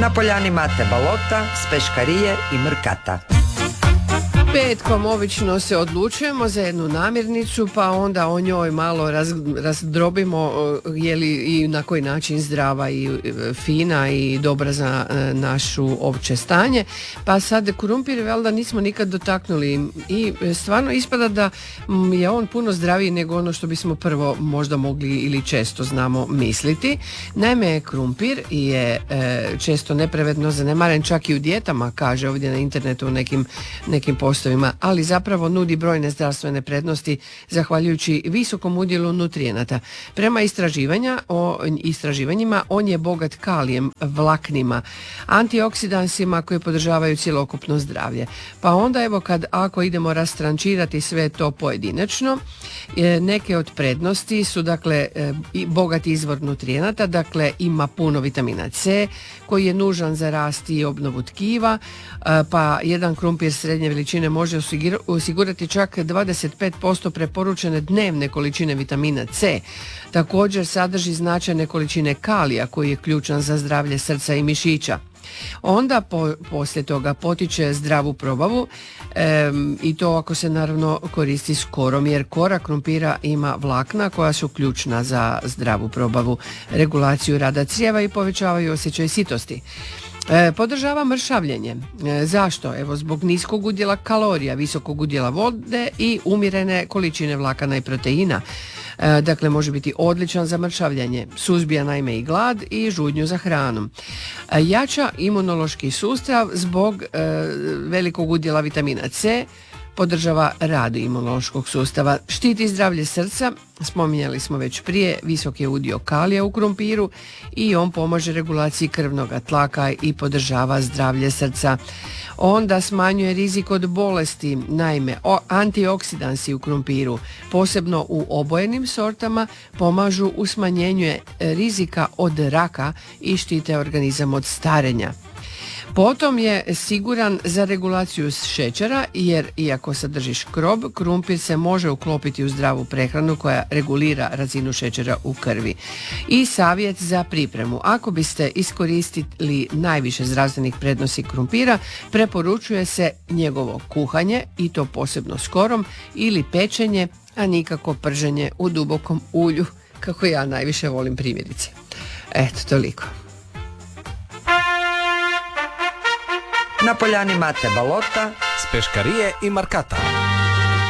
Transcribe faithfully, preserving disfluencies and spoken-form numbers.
Na poljani Mate Balota, s Peškarije i Mrkata. Petkom obično se odlučujemo za jednu namirnicu, pa onda o njoj malo raz, razdrobimo je li i na koji način zdrava i fina i dobra za našu opće stanje. Pa sad krumpir valjda nismo nikad dotaknuli i stvarno ispada da je on puno zdraviji nego ono što bismo prvo možda mogli ili često znamo misliti. Naime, krumpir je e, često nepravedno zanemaren čak i u dijetama, kaže ovdje na internetu u nekim, nekim postovima, ali zapravo nudi brojne zdravstvene prednosti zahvaljujući visokom udjelu nutrijenata. Prema istraživanja, o, istraživanjima on je bogat kalijem, vlaknima, antioksidansima koji podržavaju cjelokupno zdravlje. Pa onda evo kad ako idemo rastrančirati sve to pojedinačno, e, neke od prednosti su dakle e, bogat izvor nutrijenata, dakle ima puno vitamina C koji je nužan za rast i obnovu tkiva, e, pa jedan krumpir srednje veličine može osigurati čak dvadeset pet posto preporučene dnevne količine vitamina C. Također sadrži značajne količine kalija koji je ključan za zdravlje srca i mišića. Onda po, poslije toga potiče zdravu probavu em, i to ako se naravno koristi s korom, jer kora krumpira ima vlakna koja su ključna za zdravu probavu, regulaciju rada crijeva i povećavaju osjećaj sitosti. E, podržava mršavljenje. E, zašto? Evo zbog niskog udjela kalorija, visokog udjela vode i umjerene količine vlakana i proteina. E, dakle, može biti odličan za mršavljanje. Suzbija naime i glad i žudnju za hranom. E, jača imunološki sustav zbog e, velikog udjela vitamina C, podržava rad imunološkog sustava, štiti zdravlje srca, spominjali smo već prije, visok je udio kalija u krumpiru i on pomaže regulaciji krvnog tlaka i podržava zdravlje srca. Onda smanjuje rizik od bolesti, naime o, antioksidansi u krumpiru, posebno u obojenim sortama, pomažu u smanjenju rizika od raka i štite organizam od starenja. Potom je siguran za regulaciju šećera jer iako sadrži škrob, krumpir se može uklopiti u zdravu prehranu koja regulira razinu šećera u krvi. I savjet za pripremu. Ako biste iskoristili najviše zdravstvenih prednosti krumpira, preporučuje se njegovo kuhanje i to posebno s korom ili pečenje, a nikako prženje u dubokom ulju, kako ja najviše volim primjerice. Eto, toliko. Na poljani Mate Balota, s Peškarije i Mrkata.